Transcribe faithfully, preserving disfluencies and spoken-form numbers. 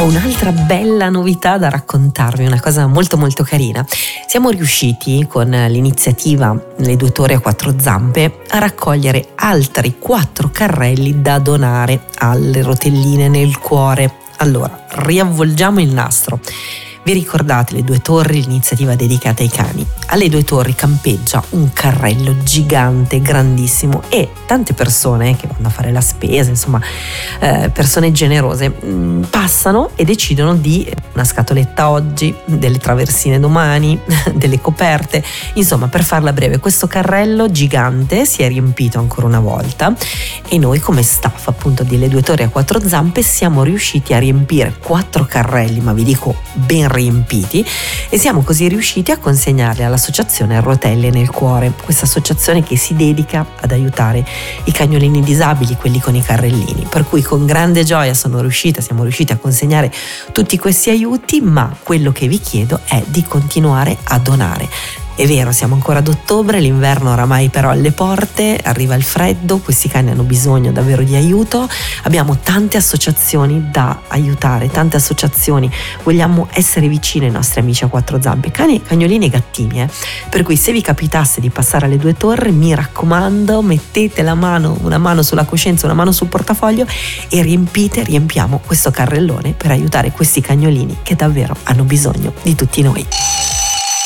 un'altra bella novità da raccontarvi, una cosa molto molto carina. Siamo riusciti con l'iniziativa Le due torri a quattro zampe a raccogliere altri quattro carrelli da donare alle rotelline nel cuore. Allora, riavvolgiamo il nastro. Vi ricordate Le due torri, l'iniziativa dedicata ai cani? Alle due torri campeggia un carrello gigante, grandissimo, e tante persone che vanno a fare la spesa, insomma eh, persone generose, mh, passano e decidono di una scatoletta oggi, delle traversine domani, delle coperte. Insomma, per farla breve, questo carrello gigante si è riempito ancora una volta e noi come staff appunto di Le due torri a quattro zampe siamo riusciti a riempire quattro carrelli, ma vi dico ben riempiti, e siamo così riusciti a consegnarli all'associazione Rotelle nel Cuore, questa associazione che si dedica ad aiutare i cagnolini disabili, quelli con i carrellini, per cui con grande gioia sono riuscita, siamo riusciti a consegnare tutti questi aiuti, ma quello che vi chiedo è di continuare a donare. È vero, siamo ancora ad ottobre, l'inverno oramai però alle porte, arriva il freddo, questi cani hanno bisogno davvero di aiuto, abbiamo tante associazioni da aiutare, tante associazioni, vogliamo essere vicini ai nostri amici a quattro zampe, cani, cagnolini e gattini, eh? Per cui se vi capitasse di passare alle due torri, mi raccomando, mettete la mano, una mano sulla coscienza, una mano sul portafoglio e riempite, riempiamo questo carrellone per aiutare questi cagnolini che davvero hanno bisogno di tutti noi.